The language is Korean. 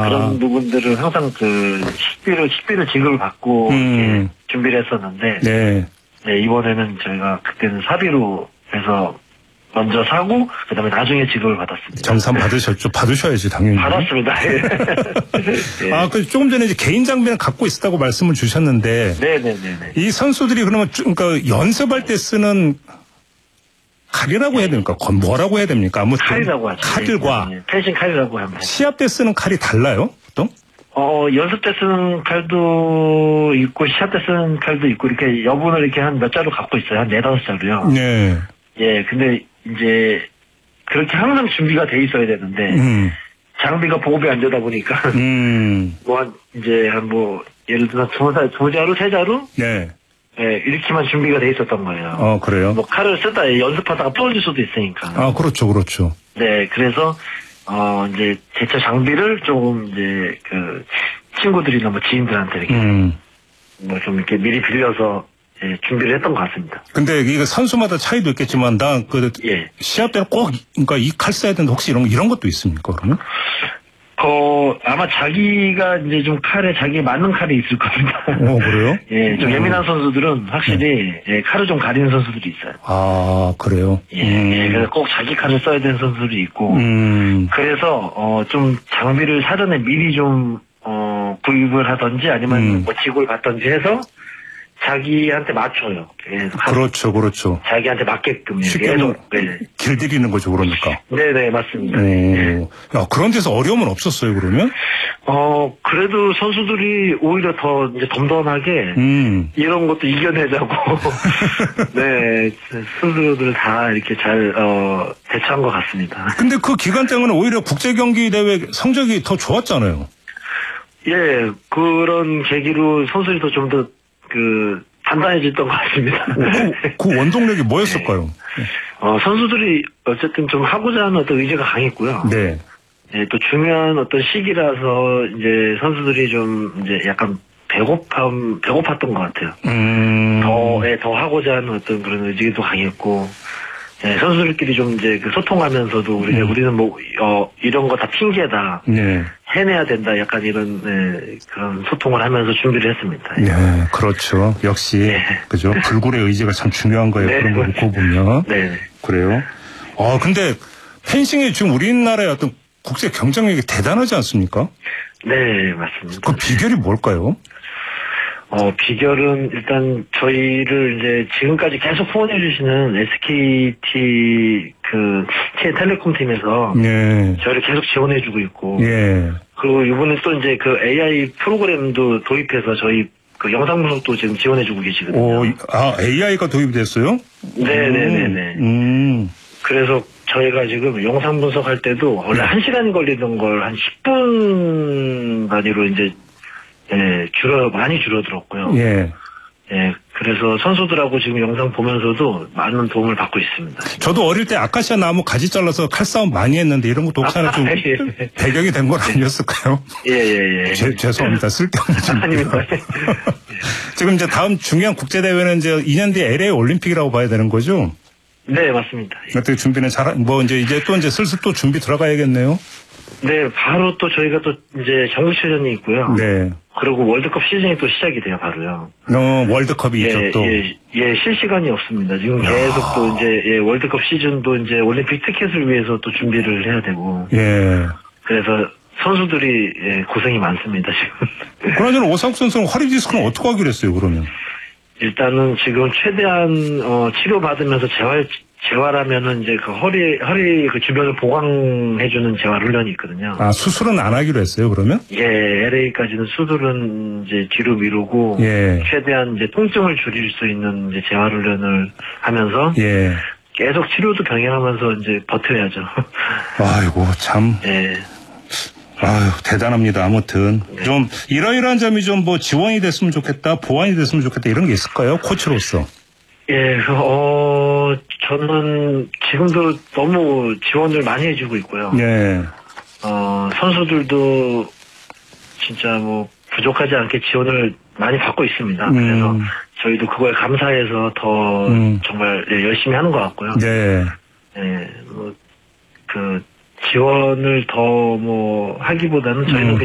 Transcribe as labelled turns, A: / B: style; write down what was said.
A: 그런 부분들은 항상 식비를 지급을 받고 준비를 했었는데 네, 이번에는 저희가 그때는 사비로 해서 먼저 사고 그다음에 나중에 지급을 받았습니다.
B: 정산 받으셔야지 당연히.
A: 받았습니다. 네.
B: 아, 그 조금 전에 이제 개인 장비는 갖고 있었다고 말씀을 주셨는데,
A: 네네네.
B: 이 선수들이 그러면 그러니까 연습할 때 쓰는 칼이라고 해야 됩니까? 뭐라고 해야 됩니까? 아무튼
A: 칼이라고 하죠.
B: 칼들과
A: 펜싱 칼이라고 합니다.
B: 시합 때 쓰는 칼이 달라요, 보통?
A: 연습 때 쓰는 칼도 있고 시합 때 쓰는 칼도 있고 이렇게 여분을 이렇게 한 몇 자루 갖고 있어요. 한 4-5자루요.
B: 네.
A: 예, 근데 이제 그렇게 항상 준비가 돼 있어야 되는데 장비가 보급이 안 되다 보니까 예를 들어 2자루, 3자루?
B: 네.
A: 예, 이렇게만 준비가 돼 있었던 거예요.
B: 그래요?
A: 뭐 칼을 쓰다 연습하다가 부러질 수도 있으니까.
B: 아, 그렇죠.
A: 네, 그래서 이제 제처 장비를 조금 이제 그 친구들이나 뭐 지인들한테 이렇게 뭐 좀 이렇게 미리 빌려서 준비를 했던 것 같습니다.
B: 근데 이게 선수마다 차이도 있겠지만 시합 때는 꼭 그러니까 이 칼 써야 되는데 혹시 이런 것도 있습니까, 그러면?
A: 아마 자기가 이제 좀 자기에 맞는 칼이 있을 겁니다.
B: 그래요?
A: 예, 좀 예민한 선수들은 확실히 칼을 좀 가리는 선수들이 있어요.
B: 아, 그래요?
A: 예, 그래서 꼭 자기 칼을 써야 되는 선수들이 있고, 그래서 좀 장비를 사전에 미리 좀 구입을 하든지 아니면 뭐 지급을 받든지 해서 자기한테 맞춰요.
B: 그렇죠.
A: 자기한테 맞게끔.
B: 쉽게 길들이는 거죠, 그러니까.
A: 네네, 맞습니다.
B: 야, 그런 데서 어려움은 없었어요, 그러면?
A: 그래도 선수들이 오히려 더 이제 덤덤하게 이런 것도 이겨내자고 네, 선수들 다 이렇게 잘 대처한 것 같습니다.
B: 근데 그 기간 때문에 오히려 국제 경기 대회 성적이 더 좋았잖아요.
A: 예, 그런 계기로 선수들이 더 좀 더 단단해졌던 것 같습니다.
B: 그 원동력이 뭐였을까요?
A: 선수들이 어쨌든 좀 하고자 하는 어떤 의지가 강했고요.
B: 네.
A: 예, 또 중요한 어떤 시기라서 이제 선수들이 좀 이제 약간 배고팠던 것 같아요. 더 하고자 하는 어떤 그런 의지도 강했고, 예, 선수들끼리 좀 이제 소통하면서도 우리는 뭐, 이런 거 다 핑계다.
B: 네.
A: 해내야 된다. 약간 이런, 그런 소통을 하면서 준비를 했습니다.
B: 네, 그렇죠. 역시, 그죠. 불굴의 의지가 참 중요한 거예요.
A: 네,
B: 그런 거 놓고 보면.
A: 네.
B: 그래요. 근데 펜싱이 지금 우리나라의 어떤 국제 경쟁력이 대단하지 않습니까?
A: 네, 맞습니다.
B: 그 비결이 뭘까요?
A: 비결은 일단 저희를 이제 지금까지 계속 후원해주시는 SKT 텔레콤 팀에서 저희를 계속 지원해주고 있고, 그리고 이번에 또 이제 AI 프로그램도 도입해서 저희 영상 분석도 지금 지원해주고 계시거든요.
B: AI가 도입됐어요?
A: 네네네네. 그래서 저희가 지금 영상 분석할 때도 원래 1시간 걸리던 걸 한 10분 단위로 이제 많이 줄어들었고요. 그래서 선수들하고 지금 영상 보면서도 많은 도움을 받고 있습니다.
B: 저도 어릴 때 아카시아 나무 가지 잘라서 칼싸움 많이 했는데 이런 것도 혹시 하나 좀 배경이 된 건 아니었을까요?
A: 예.
B: 죄송합니다. 쓸데없는 좀.
A: 아닙니다.
B: 지금 이제 다음 중요한 국제대회는 이제 2년 뒤에 LA 올림픽이라고 봐야 되는 거죠?
A: 네, 맞습니다.
B: 어떻게 준비는 이제 슬슬 또 준비 들어가야겠네요?
A: 네, 바로 또 저희가 또 이제 정규체전이 있고요.
B: 네.
A: 그리고 월드컵 시즌이 또 시작이 돼요, 바로요.
B: 월드컵이 있죠, 또.
A: 실시간이 없습니다. 지금 계속 또 이제, 월드컵 시즌도 이제 올림픽 티켓을 위해서 또 준비를 해야 되고. 그래서 선수들이, 고생이 많습니다, 지금.
B: 그나저나 오상욱 선수는 허리 디스크는 어떻게 하기로 했어요, 그러면?
A: 일단은 지금 최대한, 치료받으면서 재활하면은 이제 허리 주변을 보강해주는 재활 훈련이 있거든요.
B: 아, 수술은 안 하기로 했어요, 그러면?
A: LA까지는 수술은 이제 뒤로 미루고, 최대한 이제 통증을 줄일 수 있는 이제 재활 훈련을 하면서, 계속 치료도 병행하면서 이제 버텨야죠.
B: 아이고, 참. 아유, 대단합니다. 아무튼. 좀, 이러이러한 점이 좀 지원이 됐으면 좋겠다, 보완이 됐으면 좋겠다, 이런 게 있을까요? 코치로서.
A: 저는 지금도 너무 지원을 많이 해주고 있고요. 선수들도 진짜 부족하지 않게 지원을 많이 받고 있습니다. 그래서 저희도 그거에 감사해서 더 정말 열심히 하는 것 같고요. 지원을 더 하기보다는 저희는